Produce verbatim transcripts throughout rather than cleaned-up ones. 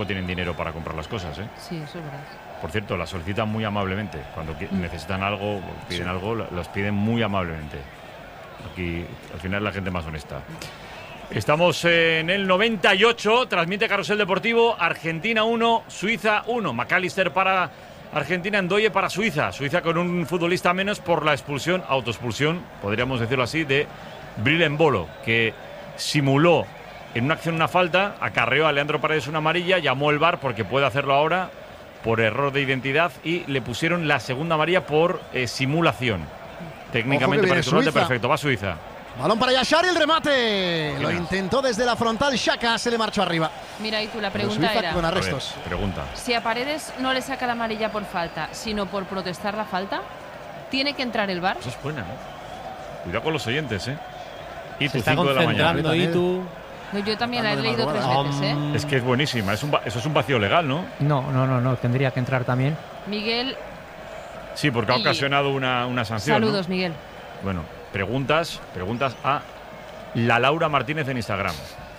tienen dinero para comprar las cosas, ¿eh? Sí, eso es verdad. Por cierto, las solicitan muy amablemente. Cuando necesitan algo, piden sí. algo, los piden muy amablemente. Aquí, al final, es la gente más honesta. Estamos en el noventa y ocho, transmite Carrusel Deportivo, Argentina uno, Suiza uno. McAllister para Argentina, Ndoye para Suiza. Suiza con un futbolista menos por la expulsión, autoexpulsión, podríamos decirlo así, de Bril Embolo, que simuló en una acción una falta, acarreó a Leandro Paredes una amarilla, llamó el V A R porque puede hacerlo ahora por error de identidad y le pusieron la segunda amarilla por eh, simulación. Técnicamente parece un remate perfecto, va Suiza. Balón para Yashari, el remate. Lo intentó desde la frontal, Xhaka se le marchó arriba. Mira, y tú la pregunta era, con arrestos. Ver, pregunta. Si a Paredes no le saca la amarilla por falta, sino por protestar la falta, ¿tiene que entrar el V A R? Eso es buena, ¿eh? Cuidado con los oyentes, ¿eh? Y tu cinco de la mañana. Y tú... No, yo también la he leído tres veces, ¿eh? Es que es buenísima. Es un, eso es un vacío legal, ¿no? No, no, no, no. Tendría que entrar también. Miguel. Sí, porque ha ocasionado una, una sanción. Saludos, ¿no? Miguel. Bueno, preguntas, preguntas a la Laura Martínez en Instagram.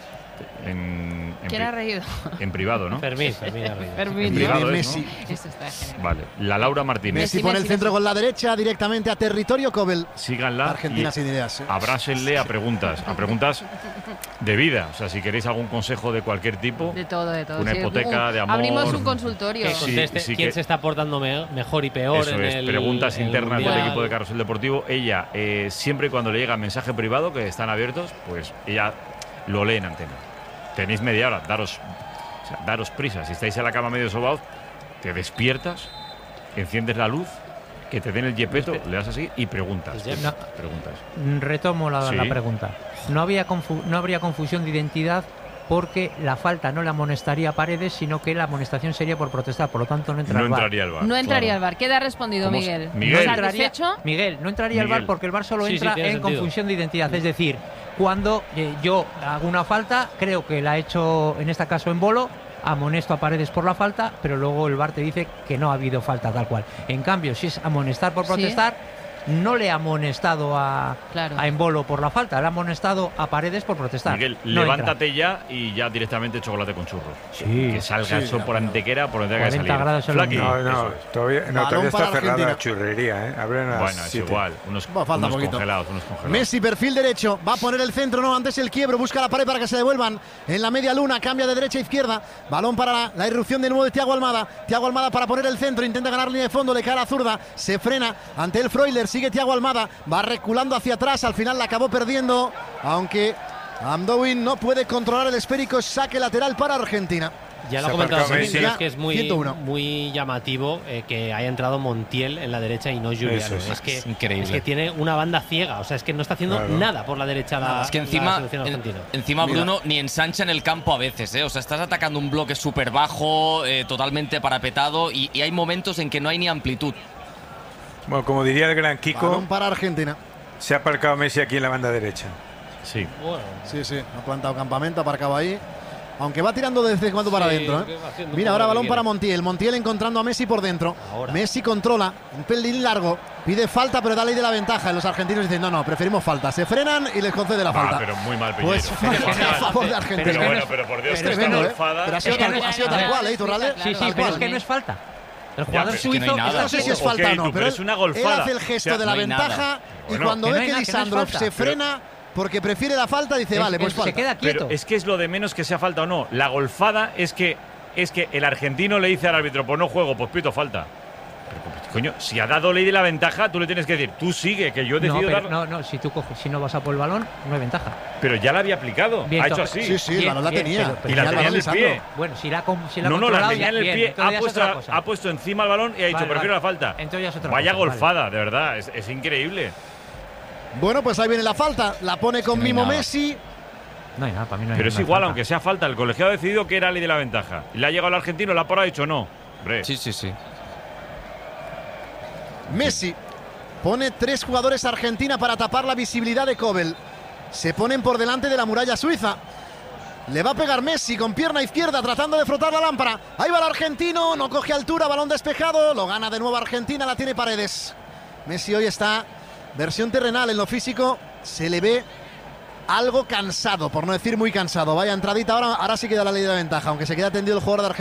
En, en ¿Quién ha reído? En privado, ¿no? Fermín, Fermín ha reído. Fermín, en privado, ¿no? Messi. Eso está genial. Vale, la Laura Martínez. Messi, Messi pone Messi, el centro Messi. Con la derecha directamente a territorio Cobel. Síganla. Argentina sin ideas. ¿eh? Abrásenle a preguntas, a preguntas de vida. O sea, si queréis algún consejo de cualquier tipo. De todo, de todo. Una sí, hipoteca, uh, de amor. Abrimos un consultorio. Que conteste sí, sí, quién que... se está portando me mejor y peor. Eso en es, el, preguntas el internas mundial. del equipo de Carrusel Deportivo. Ella, eh, siempre cuando le llega mensaje privado, que están abiertos, pues ella lo lee en antena. Tenéis media hora, daros, o sea, daros prisa. Si estáis en la cama medio sobaos, te despiertas, enciendes la luz, que te den el yepeto, le das así y preguntas. No, preguntas. Retomo la, ¿Sí? la pregunta. No, había confu no habría confusión de identidad porque la falta no le amonestaría a Paredes, sino que la amonestación sería por protestar. Por lo tanto, no, entra no al entraría al V A R. No entraría claro. al V A R. ¿Qué ha respondido Miguel? Miguel. ¿No entraría, Miguel, no entraría al V A R porque el V A R solo sí, entra sí, en sentido. confusión de identidad. Es decir, cuando eh, yo hago una falta, creo que la he hecho, en este caso, Embolo, amonesto a Paredes por la falta, pero luego el V A R te dice que no ha habido falta tal cual. En cambio, si es amonestar por protestar, ¿sí? No le ha amonestado a, claro. a Embolo por la falta, le ha amonestado a Paredes por protestar. Miguel, no levántate entra. ya y ya directamente chocolate con churros. Sí. Que salga Sí, el sol no, por no. Antequera, por donde tenga que salir. grados Flaqui. No, no, todavía, no, todavía está cerrada Argentina. la churrería, ¿eh? Abren a las Bueno, es siete. igual. Unos, Va, falta unos poquito. congelados, unos congelados. Messi, perfil derecho, va a poner el centro, no, antes el quiebro, busca la pared para que se devuelvan en la media luna, cambia de derecha a izquierda, balón para la, la irrupción de nuevo de Thiago Almada, Thiago Almada para poner el centro, intenta ganar línea de fondo, le cae a la zurda, se frena ante el Freuler, sigue Thiago Almada, va reculando hacia atrás, al final la acabó perdiendo, aunque Amdoin no puede controlar el esférico, saque lateral para Argentina. Ya lo ha Se comentado aparcó Messi, Messi. es que es muy, ciento uno. muy llamativo eh, que haya entrado Montiel en la derecha y no Juliano. Eso es. Es que Es increíble. Es que tiene una banda ciega, o sea, es que no está haciendo Claro. nada por la derecha la, Es que la encima, selección en- argentina. encima Mira. Bruno ni ensancha en el campo a veces, ¿eh? O sea, estás atacando un bloque súper bajo, eh, totalmente parapetado y, y hay momentos en que no hay ni amplitud. Bueno, como diría el gran Kiko, Balón para Argentina. se ha aparcado Messi aquí en la banda derecha. Sí. Bueno, Sí, sí, ha plantado campamento, ha aparcado ahí. Aunque va tirando desde cuando para Sí, adentro. que ¿eh? va haciendo Mira, todo ahora lo que balón quiere. para Montiel. Montiel encontrando a Messi por dentro. Ahora. Messi controla, un pelín largo. Pide falta, pero da ley de la ventaja. Y los argentinos dicen, no, no, preferimos falta. Se frenan y les concede la Ah, falta. pero muy mal, Piñero. Pues falta a favor de Argentina. Pero bueno, pero por Dios, Es esta tremendo, ¿eh? golfada. Pero ha sido Es que tal, no- ha sido tal cual, ¿eh, Iturralde? Claro, Sí, sí, Tal pero cual. es que no es falta. El Ya, jugador pero es que suizo no hay nada. No sé si es Ok, falta o no, tú, pero pero él, es una él golfada. hace el gesto O sea, de la no hay ventaja nada. y Bueno, cuando que ve no hay que nada, que no es Lisandrov falta. se frena porque prefiere la falta, dice, Es- vale, pues es- falta. se queda quieto. Pero es que es lo de menos que sea falta o no. La golfada es que es que el argentino le dice al árbitro, pues no juego, pues pito falta. Pero, pues, coño, si ha dado ley de la ventaja, tú le tienes que decir, tú sigue, que yo he No, decidido pero, dar. no, no, si tú coges, si no vas a por el balón, no hay ventaja. Pero ya la había aplicado. Bien, ha hecho to- así. Sí, sí, el Bien, balón la bien, tenía. pero- pero Y la el tenía balón en el Lisandro. pie. Bueno, si la, ha con- si la ha No, no, la controlado, tenía en el bien, pie, entonces ha ya es puesto, otra cosa. ha puesto encima el balón y ha dicho, Vale, prefiero vale. la falta. Entonces ya es otra Vaya cosa, golfada, de verdad, es, es increíble. Bueno, pues ahí viene la falta. La pone con No hay Mimo nada. Messi. No hay nada, para mí no hay Pero es no hay igual, falta. aunque sea falta, el colegiado ha decidido que era ley de la ventaja. Y le ha llegado el argentino, la porra ha dicho no. Hombre, Sí, sí, sí. Messi pone tres jugadores Argentina para tapar la visibilidad de Kobel. Se ponen por delante de la muralla suiza. Le va a pegar Messi con pierna izquierda tratando de frotar la lámpara. Ahí va el argentino, no coge altura, balón despejado. Lo gana de nuevo Argentina, la tiene Paredes. Messi hoy está versión terrenal en lo físico. Se le ve algo cansado, por no decir muy cansado. Vaya entradita ahora, ahora sí queda la ley de ventaja, aunque se queda tendido el jugador de Argentina.